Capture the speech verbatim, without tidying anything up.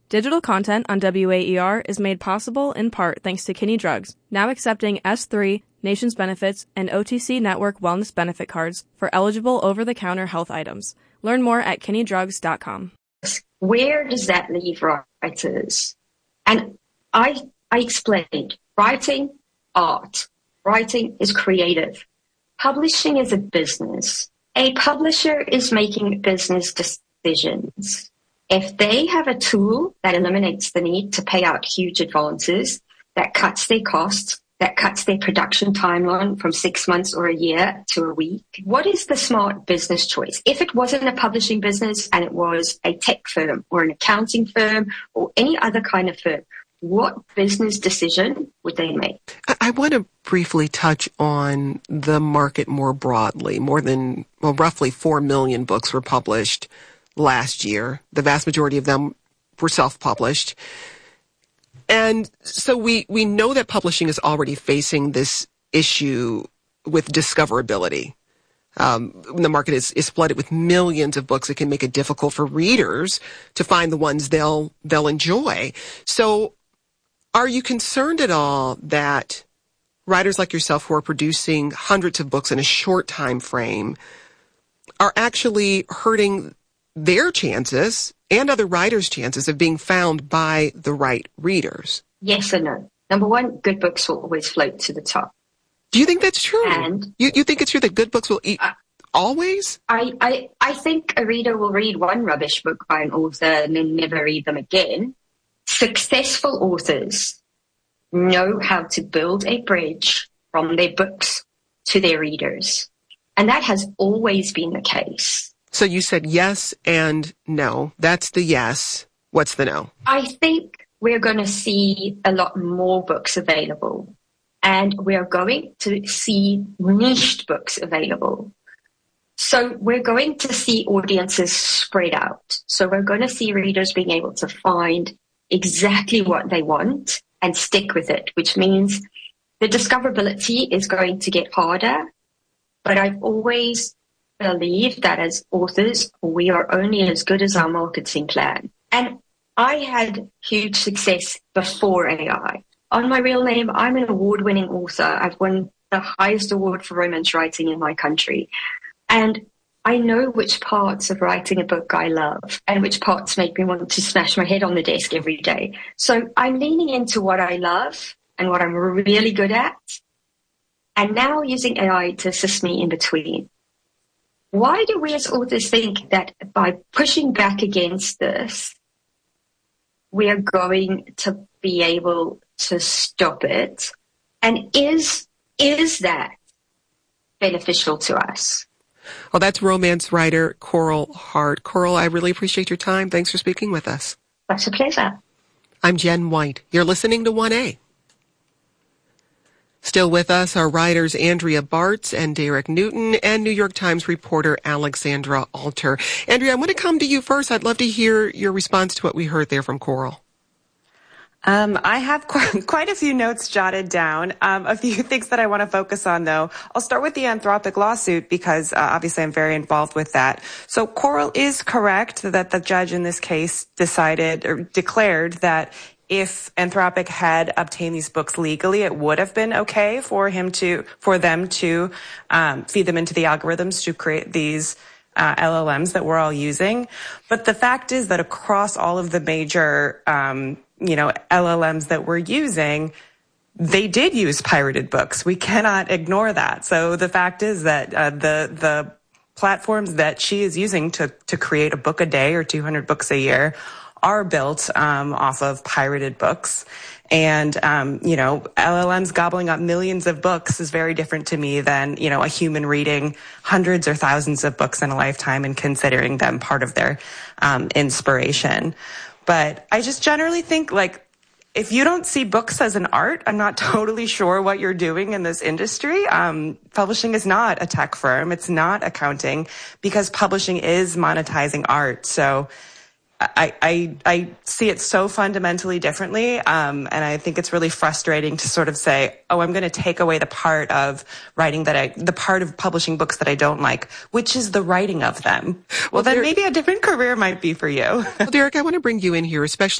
Digital content on W A E R is made possible in part thanks to Kinney Drugs, now accepting S three, Nations Benefits, and O T C Network Wellness Benefit cards for eligible over-the-counter health items. Learn more at kinney drugs dot com. Where does that leave writers? And I, I explained, writing, art. Writing is creative. Publishing is a business. A publisher is making business decisions. If they have a tool that eliminates the need to pay out huge advances, that cuts their costs, that cuts their production timeline from six months or a year to a week, what is the smart business choice? If it wasn't a publishing business and it was a tech firm or an accounting firm or any other kind of firm, what business decision would they make? I want to briefly touch on the market more broadly. More than, well, roughly four million books were published last year. The vast majority of them were self-published. And so we, we know that publishing is already facing this issue with discoverability. Um, the market is, is flooded with millions of books. It can make it difficult for readers to find the ones they'll, they'll enjoy. So are you concerned at all that writers like yourself who are producing hundreds of books in a short time frame are actually hurting their chances and other writers' chances of being found by the right readers? Yes and no. Number one, good books will always float to the top. Do you think that's true? And you, you think it's true that good books will eat uh, always? I, I, I think a reader will read one rubbish book by an author and then never read them again. Successful authors know how to build a bridge from their books to their readers. And that has always been the case. So you said yes and no. That's the yes. What's the no? I think we're going to see a lot more books available. And we're going to see niched books available. So we're going to see audiences spread out. So we're going to see readers being able to find exactly what they want and stick with it, which means the discoverability is going to get harder. But I've always believed that as authors, we are only as good as our marketing plan. And I had huge success before A I. On my real name, I'm an award-winning author. I've won the highest award for romance writing in my country. And I know which parts of writing a book I love and which parts make me want to smash my head on the desk every day. So I'm leaning into what I love and what I'm really good at, and now using A I to assist me in between. Why do we as authors think that by pushing back against this, we are going to be able to stop it? And is, is that beneficial to us? Well, that's romance writer Coral Hart. Coral, I really appreciate your time. Thanks for speaking with us. That's a pleasure. I'm Jen White. You're listening to one A. Still with us are writers Andrea Bartz and Derek Newton and New York Times reporter Alexandra Alter. Andrea, I'm going to come to you first. I'd love to hear your response to what we heard there from Coral. Um, I have quite, quite a few notes jotted down. Um, a few things that I want to focus on, though. I'll start with the Anthropic lawsuit because uh, obviously I'm very involved with that. So Coral is correct that the judge in this case decided or declared that if Anthropic had obtained these books legally, it would have been okay for him to, for them to um, feed them into the algorithms to create these uh, L L Ms that we're all using. But the fact is that across all of the major, um, you know, L L Ms that we're using, they did use pirated books. We cannot ignore that. So the fact is that uh, the the platforms that she is using to to create a book a day or two hundred books a year are built um, off of pirated books. And, um, you know, L L Ms gobbling up millions of books is very different to me than, you know, a human reading hundreds or thousands of books in a lifetime and considering them part of their um, inspiration. But I just generally think, like, if you don't see books as an art, I'm not totally sure what you're doing in this industry. Um, publishing is not a tech firm. It's not accounting, because publishing is monetizing art. So I, I, I see it so fundamentally differently, um, and I think it's really frustrating to sort of say, oh, I'm going to take away the part of writing that I, the part of publishing books that I don't like, which is the writing of them. Well, well then maybe a different career might be for you. Well, Derek, I want to bring you in here, especially